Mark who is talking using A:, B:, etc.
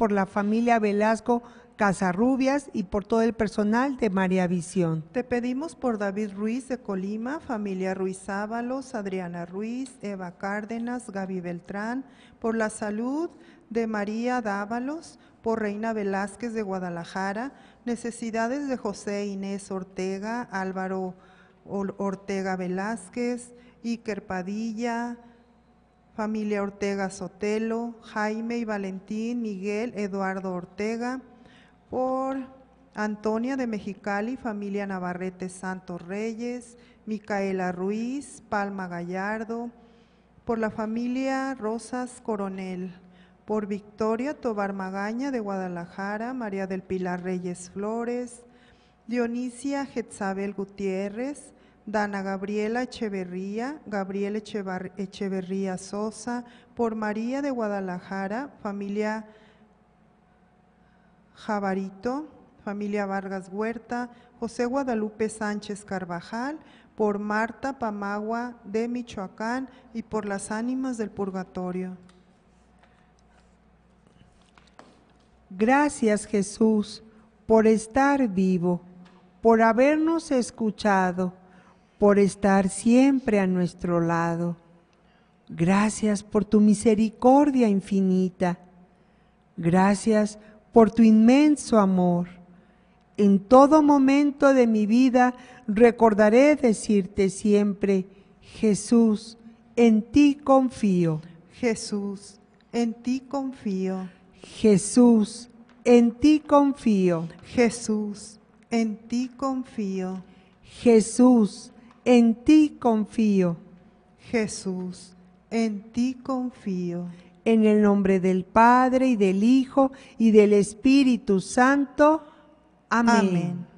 A: por la familia Velasco Casarrubias y por todo el personal de María Visión.
B: Te pedimos por David Ruiz de Colima, familia Ruiz Ábalos, Adriana Ruiz, Eva Cárdenas, Gaby Beltrán, por la salud de María Dávalos, por Reina Velázquez de Guadalajara, necesidades de José Inés Ortega, Álvaro Ortega Velázquez, Iker Padilla, familia Ortega Sotelo, Jaime y Valentín, Miguel, Eduardo Ortega, por Antonia de Mexicali, familia Navarrete Santos Reyes, Micaela Ruiz, Palma Gallardo, por la familia Rosas Coronel, por Victoria Tobar Magaña de Guadalajara, María del Pilar Reyes Flores, Dionisia Getzabel Gutiérrez, Dana Gabriela Echeverría, Gabriel Echeverría Sosa, por María de Guadalajara, familia Jabarito, familia Vargas Huerta, José Guadalupe Sánchez Carvajal, por Marta Pamagua de Michoacán y por las ánimas del purgatorio.
A: Gracias, Jesús, por estar vivo, por habernos escuchado, por estar siempre a nuestro lado. Gracias por tu misericordia infinita. Gracias por tu inmenso amor. En todo momento de mi vida recordaré decirte siempre: Jesús, en ti confío.
B: Jesús, en ti confío.
A: Jesús, en ti confío.
B: Jesús, en ti confío.
A: Jesús, en ti confío.
B: Jesús, en ti confío.
A: En el nombre del Padre, y del Hijo, y del Espíritu Santo. Amén.
B: Amén.